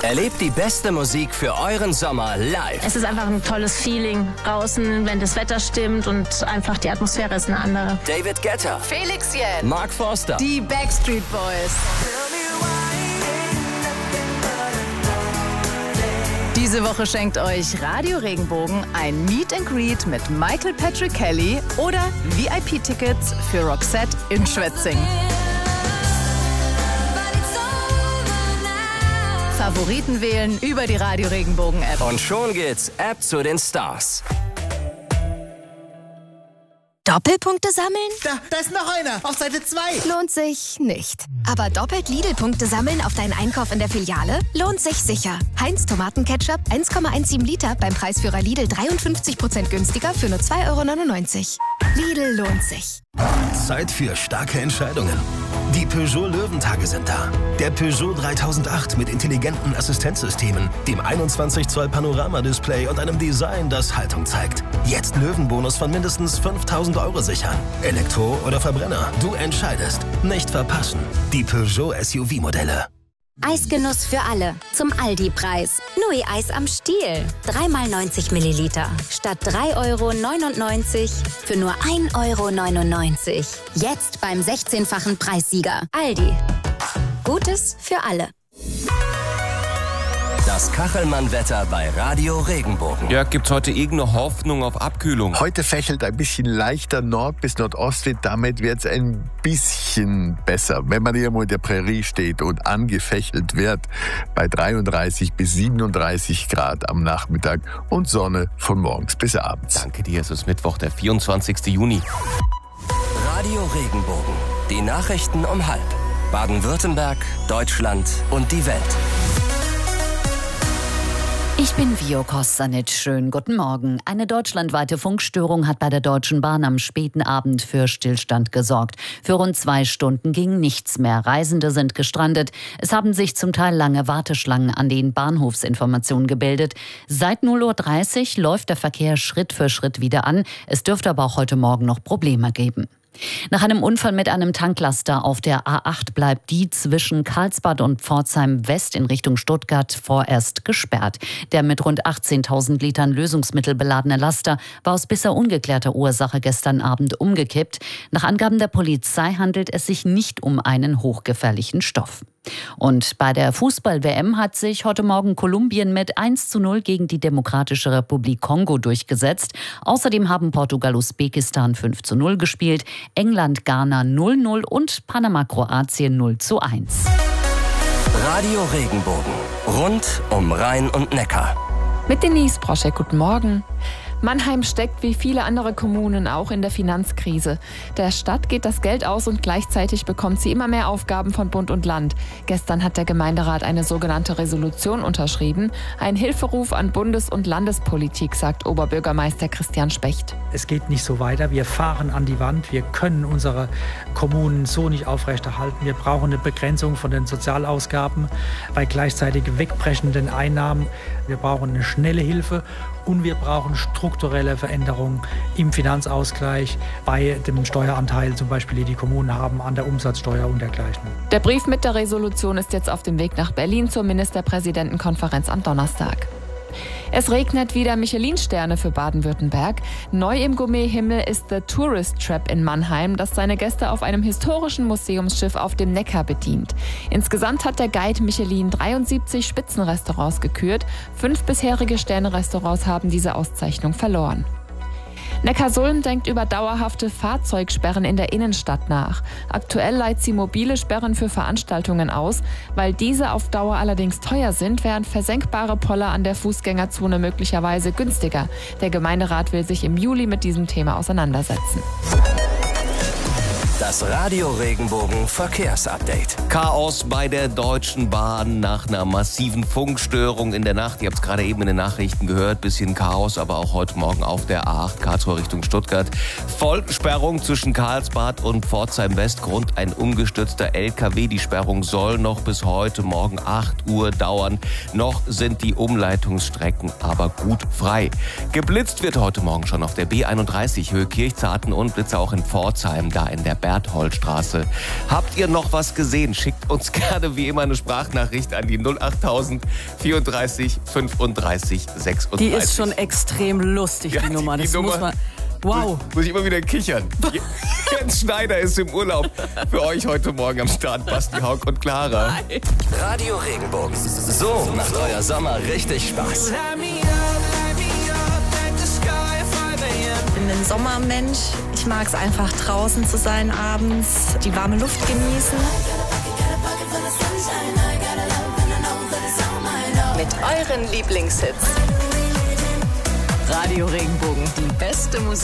Erlebt die beste Musik für euren Sommer live. Es ist einfach ein tolles Feeling draußen, wenn das Wetter stimmt und einfach die Atmosphäre ist eine andere. David Guetta, Felix Jähn, Mark Forster, die Backstreet Boys. Diese Woche schenkt euch Radio Regenbogen ein Meet and Greet mit Michael Patrick Kelly oder VIP-Tickets für Roxette in Schwetzing. Favoriten wählen über die Radio Regenbogen-App. Und schon geht's ab zu den Stars. Doppelpunkte sammeln? Da ist noch einer, auf Seite 2. Lohnt sich nicht. Aber doppelt Lidl-Punkte sammeln auf deinen Einkauf in der Filiale? Lohnt sich sicher. Heinz Tomatenketchup 1,17 Liter beim Preisführer Lidl 53% günstiger für nur 2,99 €. Lidl lohnt sich. Zeit für starke Entscheidungen. Die Peugeot Löwentage sind da. Der Peugeot 3008 mit intelligenten Assistenzsystemen, dem 21 Zoll Panoramadisplay und einem Design, das Haltung zeigt. Jetzt Löwenbonus von mindestens 5.000 € sichern. Elektro oder Verbrenner, du entscheidest. Nicht verpassen. Die Peugeot SUV-Modelle. Eisgenuss für alle. Zum Aldi-Preis. Nui-Eis am Stiel. 3x90 Milliliter. Statt 3,99 € für nur 1,99 €. Jetzt beim 16-fachen Preissieger. Aldi. Gutes für alle. Das Kachelmann-Wetter bei Radio Regenbogen. Ja, gibt's heute irgendeine Hoffnung auf Abkühlung? Heute fächelt ein bisschen leichter Nord- bis Nordostwind. Damit wird's ein bisschen besser. Wenn man irgendwo in der Prärie steht und angefächelt wird, bei 33 bis 37 Grad am Nachmittag und Sonne von morgens bis abends. Danke dir, es ist Mittwoch, der 24. Juni. Radio Regenbogen. Die Nachrichten um 12:30. Baden-Württemberg, Deutschland und die Welt. Ich bin Vio Kostanic. Schönen guten Morgen. Eine deutschlandweite Funkstörung hat bei der Deutschen Bahn am späten Abend für Stillstand gesorgt. Für rund 2 Stunden ging nichts mehr. Reisende sind gestrandet. Es haben sich zum Teil lange Warteschlangen an den Bahnhofsinformationen gebildet. Seit 0:30 Uhr läuft der Verkehr Schritt für Schritt wieder an. Es dürfte aber auch heute Morgen noch Probleme geben. Nach einem Unfall mit einem Tanklaster auf der A8 bleibt die zwischen Karlsbad und Pforzheim West in Richtung Stuttgart vorerst gesperrt. Der mit rund 18.000 Litern Lösungsmittel beladene Laster war aus bisher ungeklärter Ursache gestern Abend umgekippt. Nach Angaben der Polizei handelt es sich nicht um einen hochgefährlichen Stoff. Und bei der Fußball-WM hat sich heute Morgen Kolumbien mit 1:0 gegen die Demokratische Republik Kongo durchgesetzt. Außerdem haben Portugal-Usbekistan 5:0 gespielt, England Ghana 0:0 und Panama-Kroatien 0:1. Radio Regenbogen. Rund um Rhein und Neckar. Mit Denise Broschek, guten Morgen. Mannheim steckt wie viele andere Kommunen auch in der Finanzkrise. Der Stadt geht das Geld aus und gleichzeitig bekommt sie immer mehr Aufgaben von Bund und Land. Gestern hat der Gemeinderat eine sogenannte Resolution unterschrieben. Ein Hilferuf an Bundes- und Landespolitik, sagt Oberbürgermeister Christian Specht. Es geht nicht so weiter. Wir fahren an die Wand. Wir können unsere Kommunen so nicht aufrechterhalten. Wir brauchen eine Begrenzung von den Sozialausgaben bei gleichzeitig wegbrechenden Einnahmen. Wir brauchen eine schnelle Hilfe. Und wir brauchen strukturelle Veränderungen im Finanzausgleich bei dem Steueranteil, zum Beispiel, die die Kommunen haben an der Umsatzsteuer und dergleichen. Der Brief mit der Resolution ist jetzt auf dem Weg nach Berlin zur Ministerpräsidentenkonferenz am Donnerstag. Es regnet wieder Michelin-Sterne für Baden-Württemberg. Neu im Gourmet-Himmel ist The Tourist Trap in Mannheim, das seine Gäste auf einem historischen Museumsschiff auf dem Neckar bedient. Insgesamt hat der Guide Michelin 73 Spitzenrestaurants gekürt. 5 bisherige Sterne-Restaurants haben diese Auszeichnung verloren. Neckarsulm denkt über dauerhafte Fahrzeugsperren in der Innenstadt nach. Aktuell leiht sie mobile Sperren für Veranstaltungen aus. Weil diese auf Dauer allerdings teuer sind, wären versenkbare Poller an der Fußgängerzone möglicherweise günstiger. Der Gemeinderat will sich im Juli mit diesem Thema auseinandersetzen. Das Radio Regenbogen Verkehrsupdate. Chaos bei der Deutschen Bahn nach einer massiven Funkstörung in der Nacht. Ihr habt es gerade eben in den Nachrichten gehört. Bisschen Chaos, aber auch heute Morgen auf der A8 Karlsruhe Richtung Stuttgart. Vollsperrung zwischen Karlsbad und Pforzheim West. Grund ein umgestürzter LKW. Die Sperrung soll noch bis heute Morgen 8 Uhr dauern. Noch sind die Umleitungsstrecken aber gut frei. Geblitzt wird heute Morgen schon auf der B31 Höhe Kirchzarten und Blitze auch in Pforzheim, da in der Berg Bertholdstraße. Habt ihr noch was gesehen? Schickt uns gerne wie immer eine Sprachnachricht an die 08000 34 35 36. Die ist schon extrem lustig, die Nummer. Das muss man... Wow. Muss ich immer wieder kichern. Jens Schneider ist im Urlaub. Für euch heute Morgen am Start Basti, Haug und Clara. Radio Regenbogen. So macht euer Sommer richtig Spaß. Ich bin ein Sommermensch. Ich mag es einfach draußen zu sein abends, die warme Luft genießen. Mit euren Lieblingshits. Radio Regenbogen, die beste Musik.